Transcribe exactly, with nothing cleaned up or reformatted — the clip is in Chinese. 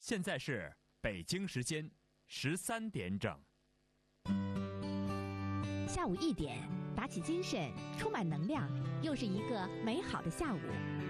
现在是北京时间十三点整。 下午一点，打起精神，充满能量，又是一个美好的下午。